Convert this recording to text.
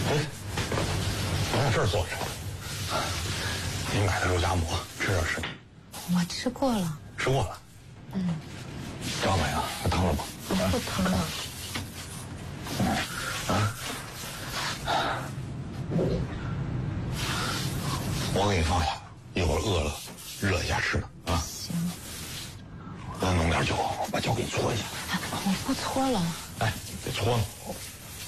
我在这儿坐着。你买的肉夹馍，吃点吃。 我吃过了。 吃过了。张美啊，还疼了吗？ 不疼了。 我给你放下，一会儿饿了热一下吃呢啊。 行。 我再弄点酒，把脚给你搓一下。 我不搓了。 哎，得搓呢。